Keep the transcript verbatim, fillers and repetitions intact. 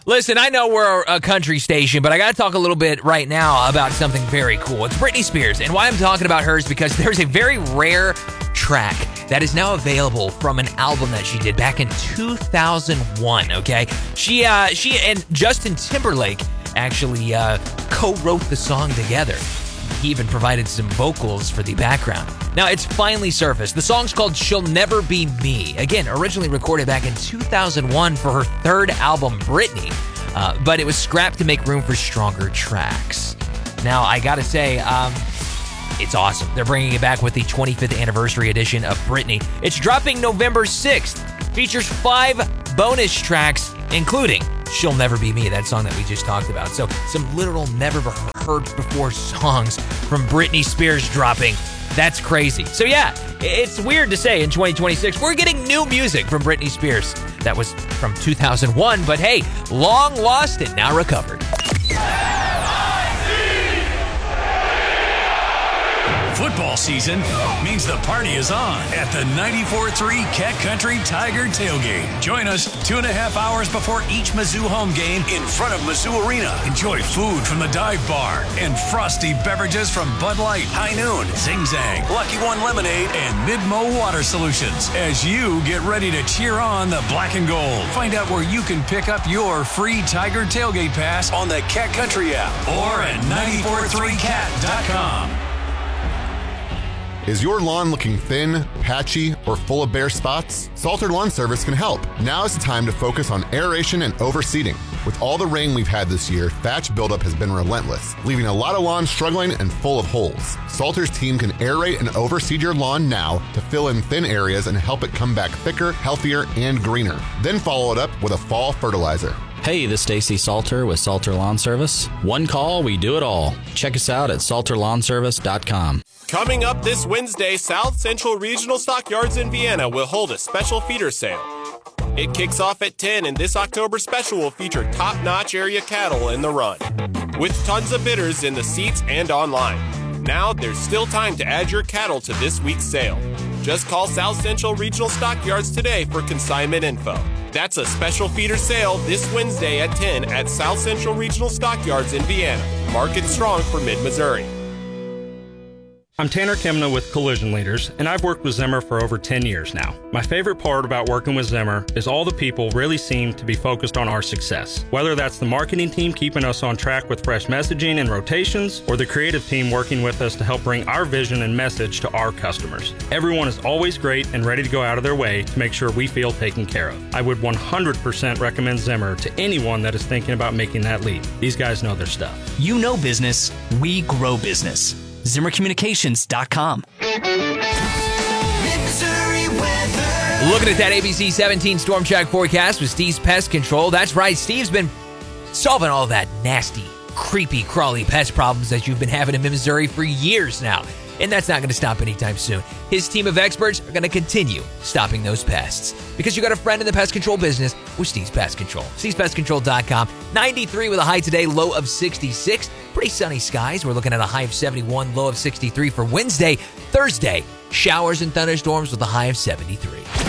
Listen, I know we're a country station, but I got to talk a little bit right now about something very cool. It's Britney Spears, and why I'm talking about her is because there's a very rare track that is now available from an album that she did back in two thousand one, okay? She uh, she and Justin Timberlake actually uh, co-wrote the song together. He even provided some vocals for the background. Now, it's finally surfaced. The song's called She'll Never Be Me. Again, originally recorded back in two thousand one for her third album, Britney, uh, but it was scrapped to make room for stronger tracks. Now, I gotta say, um, it's awesome. They're bringing it back with the twenty-fifth anniversary edition of Britney. It's dropping November sixth. Features five bonus tracks, including She'll Never Be Me, that song that we just talked about. So some literal never heard before songs from Britney Spears dropping. That's crazy. So yeah, it's weird to say in twenty twenty-six, we're getting new music from Britney Spears. That was from two thousand one, but hey, long lost and now recovered. Football season means the party is on at the ninety-four point three Cat Country Tiger Tailgate. Join us two and a half hours before each Mizzou home game in front of Mizzou Arena. Enjoy food from the dive bar and frosty beverages from Bud Light, High Noon, Zing Zang, Lucky One Lemonade, and Midmo Water Solutions as you get ready to cheer on the black and gold. Find out where you can pick up your free Tiger Tailgate Pass on the Cat Country app or at ninety-four point three cat dot com. Is your lawn looking thin, patchy, or full of bare spots? Salter Lawn Service can help. Now is the time to focus on aeration and overseeding. With all the rain we've had this year, thatch buildup has been relentless, leaving a lot of lawns struggling and full of holes. Salter's team can aerate and overseed your lawn now to fill in thin areas and help it come back thicker, healthier, and greener. Then follow it up with a fall fertilizer. Hey, this is Stacy Salter with Salter Lawn Service. One call, we do it all. Check us out at salter lawn service dot com. Coming up this Wednesday, South Central Regional Stockyards in Vienna will hold a special feeder sale. It kicks off at ten, and this October special will feature top-notch area cattle in the run, with tons of bidders in the seats and online. Now, there's still time to add your cattle to this week's sale. Just call South Central Regional Stockyards today for consignment info. That's a special feeder sale this Wednesday at ten at South Central Regional Stockyards in Vienna. Market strong for mid-Missouri. I'm Tanner Kemna with Collision Leaders, and I've worked with Zimmer for over ten years now. My favorite part about working with Zimmer is all the people really seem to be focused on our success. Whether that's the marketing team keeping us on track with fresh messaging and rotations, or the creative team working with us to help bring our vision and message to our customers. Everyone is always great and ready to go out of their way to make sure we feel taken care of. I would one hundred percent recommend Zimmer to anyone that is thinking about making that leap. These guys know their stuff. You know business, we grow business. Zimmer Communications dot com. Looking at that A B C seventeen Storm Track forecast with Steve's Pest Control. That's right, Steve's been solving all that nasty, creepy, crawly pest problems that you've been having in Missouri for years now. And that's not going to stop anytime soon. His team of experts are going to continue stopping those pests. Because you got a friend in the pest control business with Steve's Pest Control. Steve's Pest Control dot com. ninety-three with a high today, low of sixty-six. Pretty sunny skies. We're looking at a high of seventy-one, low of sixty-three for Wednesday. Thursday, showers and thunderstorms with a high of seventy-three.